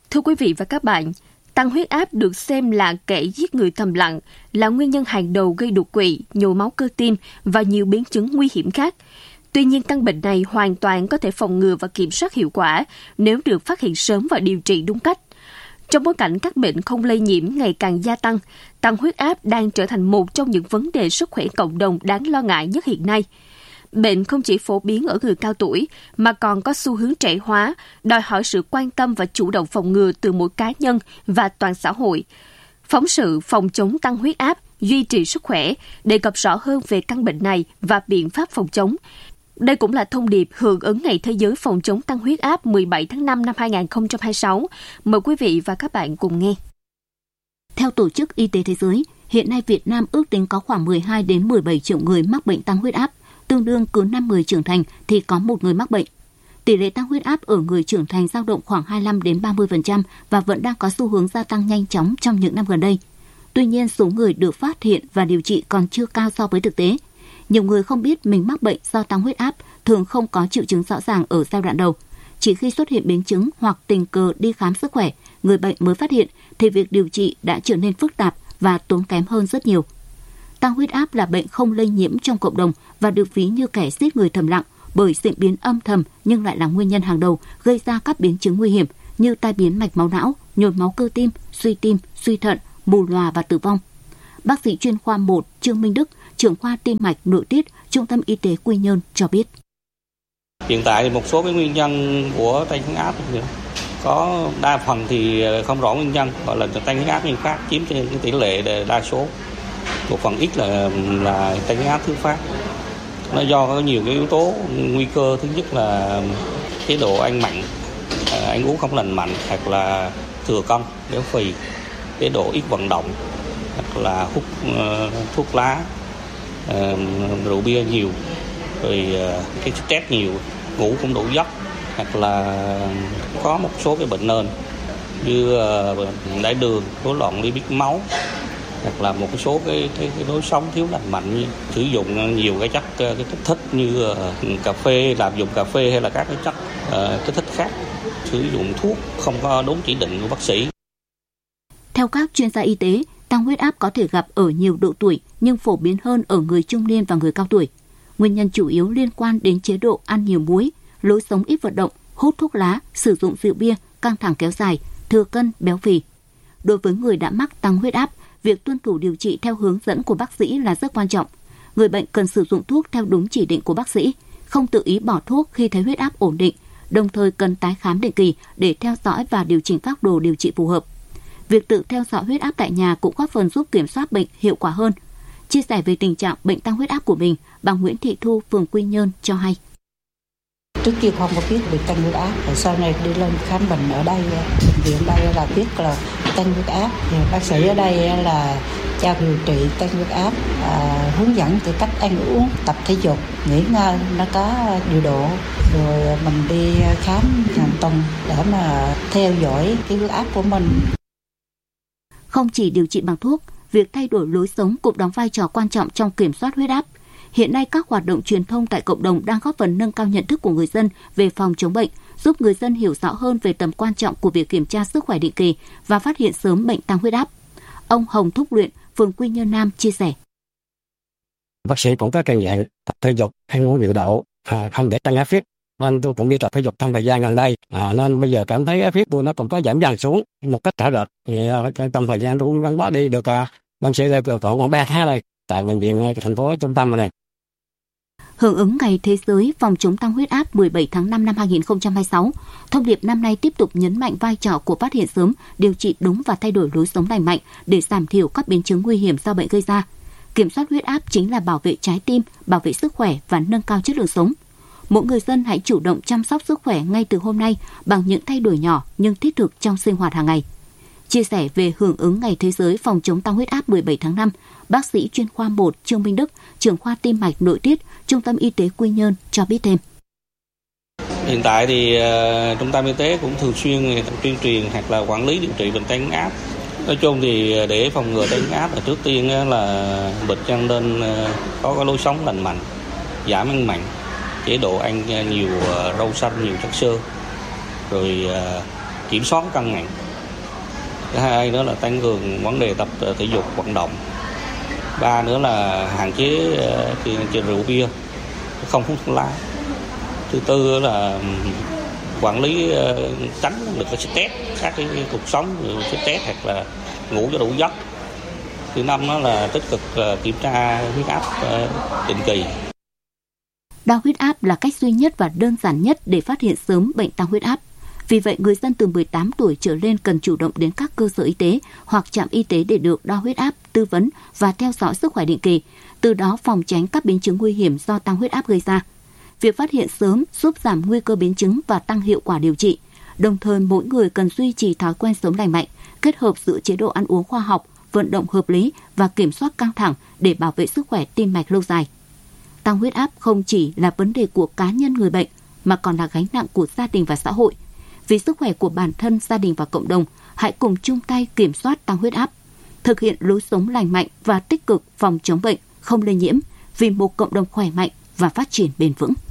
Thưa quý vị và các bạn, tăng huyết áp được xem là kẻ giết người thầm lặng, là nguyên nhân hàng đầu gây đột quỵ, nhồi máu cơ tim và nhiều biến chứng nguy hiểm khác. Tuy nhiên, căn bệnh này hoàn toàn có thể phòng ngừa và kiểm soát hiệu quả nếu được phát hiện sớm và điều trị đúng cách. Trong bối cảnh các bệnh không lây nhiễm ngày càng gia tăng huyết áp đang trở thành một trong những vấn đề sức khỏe cộng đồng đáng lo ngại nhất hiện nay. Bệnh không chỉ phổ biến ở người cao tuổi mà còn có xu hướng trẻ hóa, đòi hỏi sự quan tâm và chủ động phòng ngừa từ mỗi cá nhân và toàn xã hội. Phóng sự phòng chống tăng huyết áp, duy trì sức khỏe đề cập rõ hơn về căn bệnh này và biện pháp phòng chống. Đây cũng là thông điệp hưởng ứng Ngày Thế giới phòng chống tăng huyết áp 17 tháng 5 năm 2026. Mời quý vị và các bạn cùng nghe. Theo Tổ chức Y tế Thế giới, hiện nay Việt Nam ước tính có khoảng 12 đến 17 triệu người mắc bệnh tăng huyết áp, tương đương cứ 5 người trưởng thành thì có một người mắc bệnh. Tỷ lệ tăng huyết áp ở người trưởng thành dao động khoảng 25 đến 30% và vẫn đang có xu hướng gia tăng nhanh chóng trong những năm gần đây. Tuy nhiên, số người được phát hiện và điều trị còn chưa cao so với thực tế. Nhiều người không biết mình mắc bệnh do tăng huyết áp, thường không có triệu chứng rõ ràng ở giai đoạn đầu. Chỉ khi xuất hiện biến chứng hoặc tình cờ đi khám sức khỏe, người bệnh mới phát hiện thì việc điều trị đã trở nên phức tạp và tốn kém hơn rất nhiều. Tăng huyết áp là bệnh không lây nhiễm trong cộng đồng và được ví như kẻ giết người thầm lặng bởi diễn biến âm thầm nhưng lại là nguyên nhân hàng đầu gây ra các biến chứng nguy hiểm như tai biến mạch máu não, nhồi máu cơ tim, suy thận, mù lòa và tử vong. Bác sĩ chuyên khoa 1 Trương Minh Đức, trưởng khoa tim mạch nội tiết, Trung tâm Y tế Quy Nhơn cho biết. Hiện tại thì một số cái nguyên nhân của tăng huyết áp có đa phần thì không rõ nguyên nhân, gọi là tăng huyết áp nguyên phát chiếm trên cái tỷ lệ đa số. Một phần ít là tăng huyết áp thứ phát. Nó do có nhiều cái yếu tố nguy cơ. Thứ nhất là chế độ ăn mặn, ăn uống không lành mạnh, hoặc là thừa cân, béo phì, chế độ ít vận động, hoặc là hút thuốc lá, rượu bia nhiều, rồi cái stress nhiều, ngủ không đủ giấc, hoặc là có một số cái bệnh nền như đái đường, rối loạn lipid máu, hoặc là một số cái lối sống thiếu lành mạnh, như sử dụng nhiều cái chất kích thích như cà phê, lạm dụng cà phê hay là các cái chất kích thích khác, sử dụng thuốc không có đúng chỉ định của bác sĩ. Theo các chuyên gia y tế, tăng huyết áp có thể gặp ở nhiều độ tuổi nhưng phổ biến hơn ở người trung niên và người cao tuổi. Nguyên nhân chủ yếu liên quan đến chế độ ăn nhiều muối, lối sống ít vận động, hút thuốc lá, sử dụng rượu bia, căng thẳng kéo dài, thừa cân, béo phì. Đối với người đã mắc tăng huyết áp, việc tuân thủ điều trị theo hướng dẫn của bác sĩ là rất quan trọng. Người bệnh cần sử dụng thuốc theo đúng chỉ định của bác sĩ, không tự ý bỏ thuốc khi thấy huyết áp ổn định, đồng thời cần tái khám định kỳ để theo dõi và điều chỉnh phác đồ điều trị phù hợp. Việc tự theo dõi huyết áp tại nhà cũng góp phần giúp kiểm soát bệnh hiệu quả hơn. Chia sẻ về tình trạng bệnh tăng huyết áp của mình, bà Nguyễn Thị Thu, phường Quy Nhơn cho hay. Trước kia không có biết bị tăng huyết áp, rồi sau này đi lên khám bệnh ở đây, bệnh viện đây là biết là tăng huyết áp. Bác sĩ ở đây là cho điều trị tăng huyết áp, hướng dẫn từ cách ăn uống, tập thể dục, nghỉ ngơi nó có điều độ, rồi mình đi khám hàng tuần để mà theo dõi cái huyết áp của mình. Không chỉ điều trị bằng thuốc, việc thay đổi lối sống cũng đóng vai trò quan trọng trong kiểm soát huyết áp. Hiện nay, các hoạt động truyền thông tại cộng đồng đang góp phần nâng cao nhận thức của người dân về phòng chống bệnh, giúp người dân hiểu rõ hơn về tầm quan trọng của việc kiểm tra sức khỏe định kỳ và phát hiện sớm bệnh tăng huyết áp. Ông Hồng Thúc Luyện, phường Quy Nhơn Nam chia sẻ. Bác sĩ cũng có căn dặn tập thể dục, ăn uống điều độ, không để tăng áp huyết. Nên tôi cũng đi tập thể dục trong thời gian gần đây, nên bây giờ cảm thấy áp huyết tôi nó cũng có giảm dần xuống một cách rõ rệt. Thì trong thời gian tôi cũng gắn bó đi được bác sĩ đây khoảng 3 tháng rồi tại bệnh viện thành phố trung tâm này. Hưởng ứng Ngày Thế giới phòng chống tăng huyết áp 17 tháng 5 năm 2026, thông điệp năm nay tiếp tục nhấn mạnh vai trò của phát hiện sớm, điều trị đúng và thay đổi lối sống lành mạnh để giảm thiểu các biến chứng nguy hiểm do bệnh gây ra. Kiểm soát huyết áp chính là bảo vệ trái tim, bảo vệ sức khỏe và nâng cao chất lượng sống. Mỗi người dân hãy chủ động chăm sóc sức khỏe ngay từ hôm nay bằng những thay đổi nhỏ nhưng thiết thực trong sinh hoạt hàng ngày. Chia sẻ về hưởng ứng Ngày Thế giới phòng chống tăng huyết áp 17 tháng 5, bác sĩ chuyên khoa 1 Trương Minh Đức, trưởng khoa tim mạch nội tiết, Trung tâm Y tế Quy Nhơn cho biết thêm. Hiện tại thì Trung tâm Y tế cũng thường xuyên tuyên truyền hoặc là quản lý điều trị bệnh tăng huyết áp. Nói chung thì để phòng ngừa tăng huyết áp là trước tiên là bệnh nhân nên có cái lối sống lành mạnh, giảm ăn mặn, chế độ ăn nhiều rau xanh, nhiều chất xơ, rồi kiểm soát cân nặng. Thứ hai nữa là tăng cường vấn đề tập thể dục vận động. Ba nữa là hạn chế rượu bia, không hút thuốc lá. Thứ tư là quản lý tránh được cái stress, các cái cuộc sống stress hoặc là ngủ cho đủ giấc. Thứ năm đó là tích cực kiểm tra huyết áp định kỳ. Đo huyết áp là cách duy nhất và đơn giản nhất để phát hiện sớm bệnh tăng huyết áp. Vì vậy, người dân từ 18 tuổi trở lên cần chủ động đến các cơ sở y tế hoặc trạm y tế để được đo huyết áp, tư vấn và theo dõi sức khỏe định kỳ, từ đó phòng tránh các biến chứng nguy hiểm do tăng huyết áp gây ra. Việc phát hiện sớm giúp giảm nguy cơ biến chứng và tăng hiệu quả điều trị. Đồng thời, mỗi người cần duy trì thói quen sống lành mạnh, kết hợp giữa chế độ ăn uống khoa học, vận động hợp lý và kiểm soát căng thẳng để bảo vệ sức khỏe tim mạch lâu dài. Tăng huyết áp không chỉ là vấn đề của cá nhân người bệnh mà còn là gánh nặng của gia đình và xã hội. Vì sức khỏe của bản thân, gia đình và cộng đồng, hãy cùng chung tay kiểm soát tăng huyết áp, thực hiện lối sống lành mạnh và tích cực phòng chống bệnh, không lây nhiễm vì một cộng đồng khỏe mạnh và phát triển bền vững.